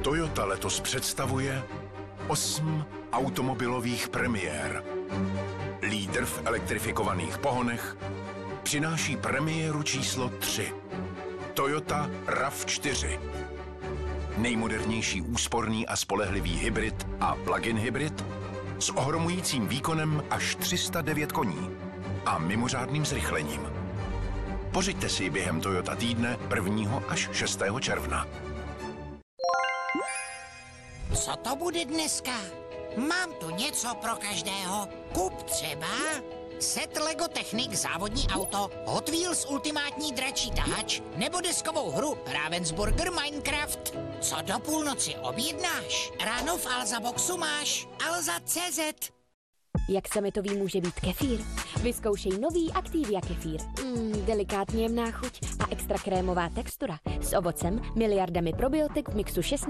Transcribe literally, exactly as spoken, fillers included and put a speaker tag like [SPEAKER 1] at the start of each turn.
[SPEAKER 1] Toyota letos představuje osm automobilových premiér. Lídr v elektrifikovaných pohonech přináší premiéru číslo tři. Toyota RAV čtyři. Nejmodernější úsporný a spolehlivý hybrid a plug-in hybrid s ohromujícím výkonem až tři sta devět koní a mimořádným zrychlením. Pořiďte si ji během Toyota týdne prvního až šestého června.
[SPEAKER 2] Co to bude dneska? Mám tu něco pro každého. Kup třeba set Lego Technik závodní auto, Hot Wheels ultimátní dračí tahač nebo deskovou hru Ravensburger Minecraft. Co do půlnoci objednáš? Ráno v Alza Boxu máš Alza tečka cé zet.
[SPEAKER 3] Jak sametový může být kefír? Vyzkoušej nový Activia kefír. Mm, delikátně jemná chuť a extra krémová textura. S ovocem, miliardami probiotik v mixu šestnáct